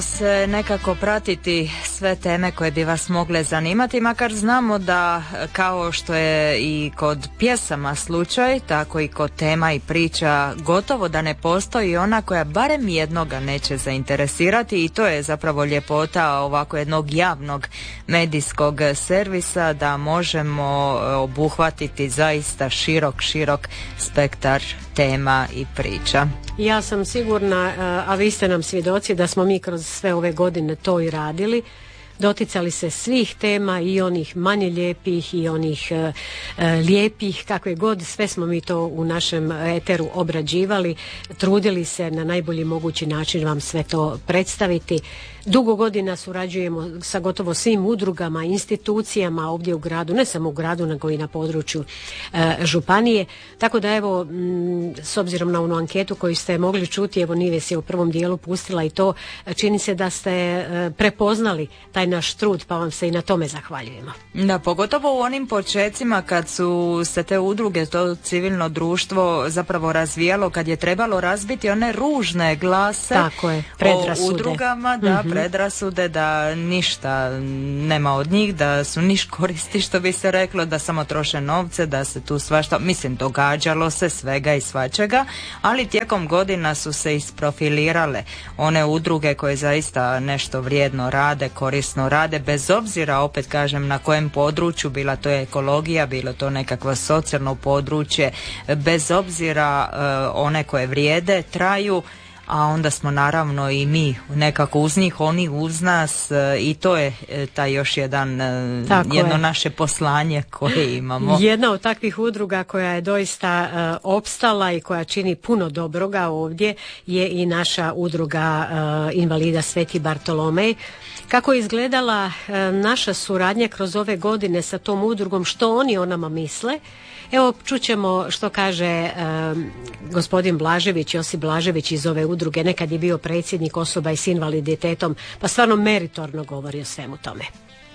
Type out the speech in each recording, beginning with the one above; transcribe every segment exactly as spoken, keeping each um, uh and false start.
se nekako pratiti sve teme koje bi vas mogle zanimati, makar znamo da kao što je i kod pjesama slučaj, tako i kod tema i priča gotovo da ne postoji ona koja barem jednoga neće zainteresirati, i to je zapravo ljepota ovako jednog javnog medijskog servisa, da možemo obuhvatiti zaista širok, širok spektar tema i priča. Ja sam sigurna, a vi ste nam svjedoci da smo mi kroz sve ove godine to i radili, doticali se svih tema, i onih manje lijepih i onih e, e, lijepih, kakve god, sve smo mi to u našem eteru obrađivali, trudili se na najbolji mogući način vam sve to predstaviti. Dugo godina surađujemo sa gotovo svim udrugama, institucijama ovdje u gradu, ne samo u gradu nego i na području e, županije, tako da evo m, s obzirom na onu anketu koju ste mogli čuti, evo Nives je u prvom dijelu pustila i to, čini se da ste e, prepoznali taj naš trud, pa vam se i na tome zahvaljujemo. Da, pogotovo u onim počecima kad su se te udruge, to civilno društvo zapravo razvijalo, kad je trebalo razbiti one ružne glase Tako je, predrasude. O udrugama, da, mm-hmm. predrasude, da ništa nema od njih, da su niš koristi, što bi se reklo, da samo troše novce, da se tu svašta, mislim, događalo se svega i svačega, ali tijekom godina su se isprofilirale one udruge koje zaista nešto vrijedno rade, korisno rade, bez obzira, opet kažem, na kojem području, bila to ekologija, bilo to nekakvo socijalno područje, bez obzira uh, one koje vrijede, traju, a onda smo naravno i mi nekako uz njih, oni uz nas, i to je taj još jedan, Tako jedno je. naše poslanje koje imamo. Jedna od takvih udruga koja je doista uh, opstala i koja čini puno dobroga ovdje je i naša udruga uh, invalida Sveti Bartolomej. Kako je izgledala uh, naša suradnja kroz ove godine sa tom udrugom, što oni o nama misle? Evo, čućemo što kaže um, gospodin Blažević, Josip Blažević iz ove udruge, nekad je bio predsjednik osoba i s invaliditetom, pa stvarno meritorno govori o svemu tome.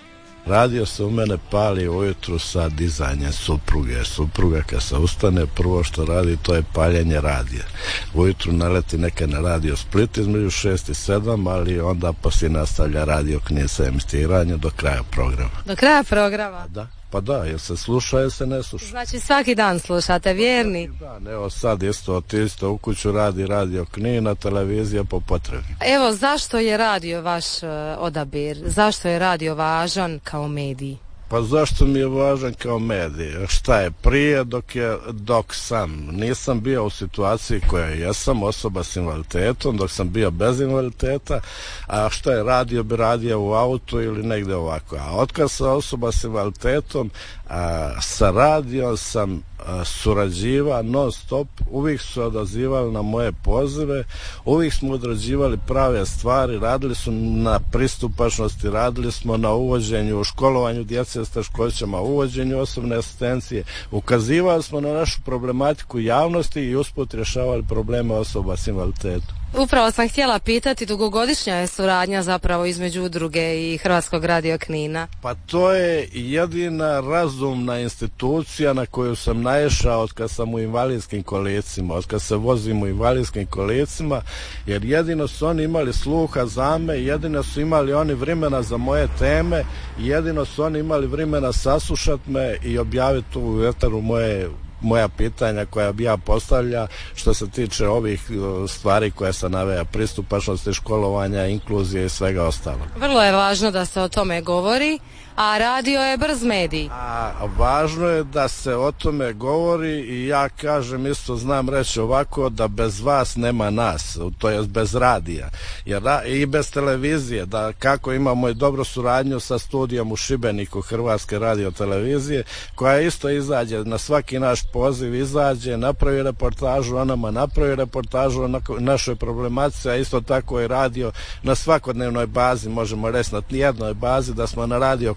Radio se u mene pali ujutru sa dizanjem supruge. Supruga kad se ustane, prvo što radi to je paljenje radija. Ujutru naleti neke na radio Split između šest i sedam, ali onda poslije nastavlja Radio Knin sa emitiranjem do kraja programa. Do kraja programa? A da. Pa da, jel se sluša, jel se ne sluša. Znači svaki dan slušate, vjerni? Svaki dan, evo sad isto otisto u kuću radi Radio Knin, a televizija po potrebi. Evo, zašto je radio vaš uh, odabir? Zašto je radio važan kao medij? Pa zašto mi je važan kao medij? Šta je prije dok, je, dok sam nisam bio u situaciji koja jesam, osoba s invaliditetom, dok sam bio bez invaliditeta, a šta je radio, bi radio u autu ili negdje ovako. A otkad sam osoba s invaliditetom, a, sa radijom sam a, surađiva non stop, uvijek su odazivali na moje pozive, uvijek smo odrađivali prave stvari, radili su na pristupačnosti, radili smo na uvođenju, u školovanju djece s teškoćama, uvođenju osobne asistencije, ukazivali smo na našu problematiku javnosti i usput rješavali probleme osoba s invaliditetom. Upravo sam htjela pitati, dugogodišnja je suradnja zapravo između udruge i Hrvatskog radio Knina. Pa to je jedina razumna institucija na koju sam naišao od kad sam u invalidskim kolicima, od kad se vozim u invalidskim kolicima, jer jedino su oni imali sluha za me, jedino su imali oni vremena za moje teme, jedino su oni imali vremena saslušat me i objaviti u eteru moje moja pitanja koja bi ja postavlja što se tiče ovih stvari koje se navija, pristupačnosti, školovanja, inkluzije i svega ostalog. Vrlo je važno da se o tome govori, a radio je brz medij. A važno je da se o tome govori i ja kažem isto, znam reći ovako, da bez vas nema nas, to je bez radija jer, i bez televizije, da kako imamo i dobru suradnju sa studijom u Šibeniku Hrvatske radio televizije, koja isto izađe na svaki naš poziv, izađe, napravi reportažu o nama, napravi reportažu o našoj problematici, a isto tako i radio na svakodnevnoj bazi, možemo reći na jednoj bazi, da smo na Radio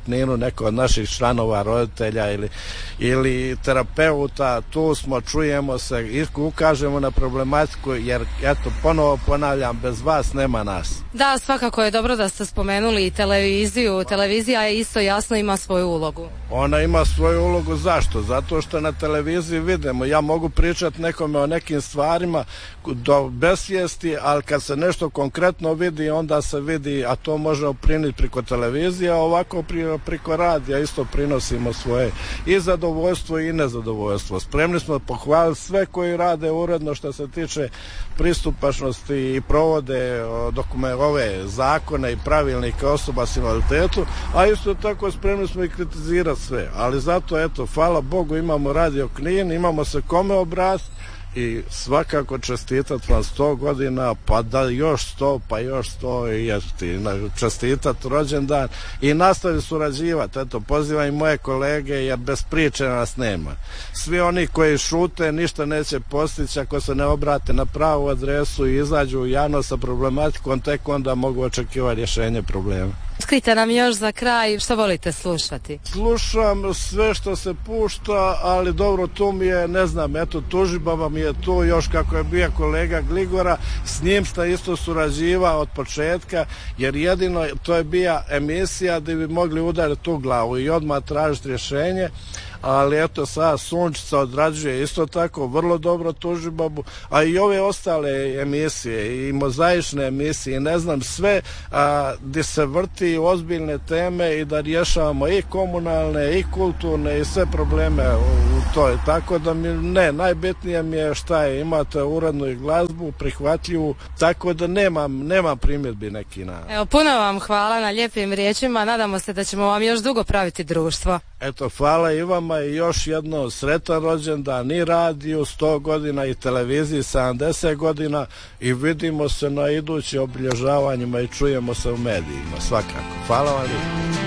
Kninu, neko od naših članova, roditelja ili, ili terapeuta, tu smo, čujemo se i ukažemo na problematiku, jer eto, ponovo ponavljam, bez vas nema nas. Da, svakako je dobro da ste spomenuli i televiziju. Televizija je isto jasno ima svoju ulogu. Ona ima svoju ulogu, zašto? Zato što na televiziji vidimo, ja mogu pričati nekome o nekim stvarima do besvijesti, ali kad se nešto konkretno vidi, onda se vidi, a to možemo priniti preko televizije, a ovako preko radija isto prinosimo svoje i zadovoljstvo i nezadovoljstvo. Spremni smo pohvaliti sve koji rade uredno što se tiče pristupačnosti i provode dokumente, ove zakone i pravilnike osoba s invaliditetom, a isto tako spremni smo i kritizirati sve. Ali zato, eto, hvala Bogu, imamo Radio Knin, imamo se kome obratiti i svakako čestitati vam sto godina, pa da još sto, pa još sto i jesti, čestitati rođendan i nastavi surađivati. Eto, pozivam i moje kolege, jer bez priče nas nema. Svi oni koji šute ništa neće postići ako se ne obrate na pravu adresu i izađu u javnost sa problematikom, tek onda mogu očekivati rješenje problema. Otkrite nam još za kraj što volite slušati. Slušam sve što se pušta, ali dobro, tu mi je, ne znam, eto, Tužibaba mi je tu još kako je bio kolega Gligora, s njim ste isto surađivao od početka, jer jedino to je bija emisija gdje bi mogli udariti tu glavu i odmah tražiti rješenje. Ali eto, sad Sunčica odrađuje isto tako vrlo dobro Tužibabu, a i ove ostale emisije i mozaične emisije i ne znam sve a, gdje se vrti ozbiljne teme i da rješavamo i komunalne i kulturne i sve probleme u, u toj, tako da mi ne, najbitnije mi je šta je, imate urednu i glazbu prihvatljivu, tako da nemam, nemam primjedbi neki na... Evo, puno vam hvala na lijepim riječima, nadamo se da ćemo vam još dugo praviti društvo. Eto, hvala i vama i još jedno sretan rođendan i radiju sto godina i televiziji sedamdeset godina i vidimo se na idućim obilježavanjima i čujemo se u medijima, svakako. Hvala vam lijepo.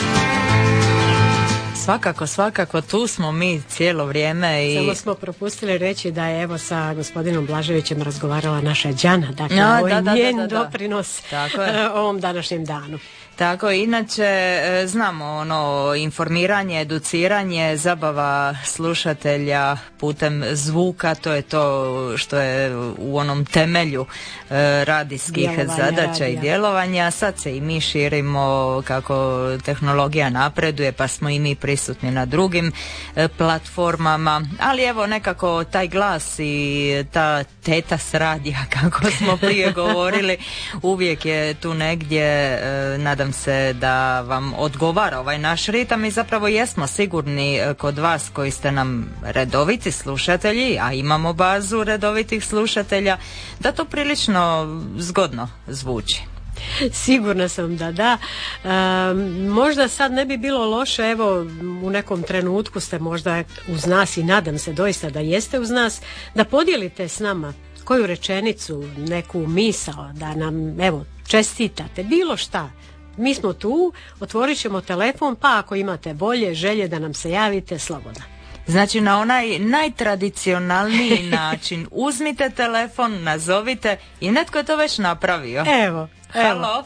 Svakako, svakako, tu smo mi cijelo vrijeme. I... Samo smo propustili reći da je evo sa gospodinom Blaževićem razgovarala naša Đana, dakle no, ovo je da, da, njen da, da, da. doprinos Tako je. ovom današnjem danu. Tako, inače znamo ono informiranje, educiranje, zabava slušatelja putem zvuka, to je to što je u onom temelju e, radijskih Djelovanja, zadaća radija. i djelovanja. Sad se i mi širimo kako tehnologija napreduje, pa smo i mi prisutni na drugim e, platformama, ali evo nekako taj glas i ta teta s radija, kako smo prije govorili, uvijek je tu negdje, e, nadam se da vam odgovara ovaj naš ritam i zapravo jesmo sigurni kod vas koji ste nam redoviti slušatelji, a imamo bazu redovitih slušatelja, da to prilično zgodno zvuči. Sigurna sam da da. E, možda sad ne bi bilo loše, evo u nekom trenutku ste možda uz nas i nadam se doista da jeste uz nas, da podijelite s nama koju rečenicu, neku misao, da nam evo čestitate, bilo šta. Mi smo tu, otvorit ćemo telefon, pa ako imate volje, želje da nam se javite, slobodno. Znači na onaj najtradicionalniji način, uzmite telefon, nazovite i netko je to već napravio. Evo, evo. Halo.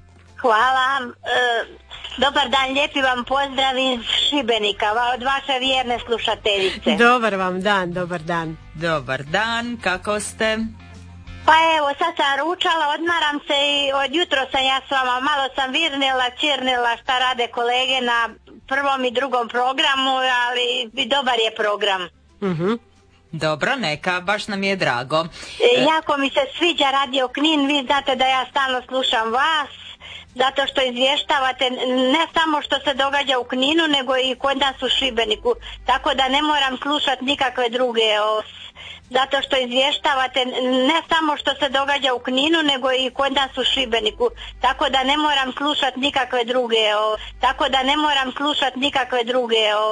Hvala. E, dobar dan, lijepi vam pozdrav iz Šibenika, od vaše vjerne slušateljice. Dobar vam dan, dobar dan. Dobar dan, kako ste? Pa evo, sad sam ručala, odmaram se i od jutro sam ja s vama, malo sam virnila, čirnila šta rade kolege na prvom i drugom programu, ali dobar je program. Mhm. Dobro, neka, baš nam je drago. E, jako mi se sviđa Radio Knin, vi znate da ja stalno slušam vas, zato što izvještavate ne samo što se događa u Kninu, nego i kod nas u Šibeniku, tako da ne moram slušati nikakve druge os. Zato što izvještavate ne samo što se događa u Kninu, nego i kod nas u Šibeniku. Tako da ne moram slušati nikakve druge, o, tako da ne moram slušati nikakve druge o,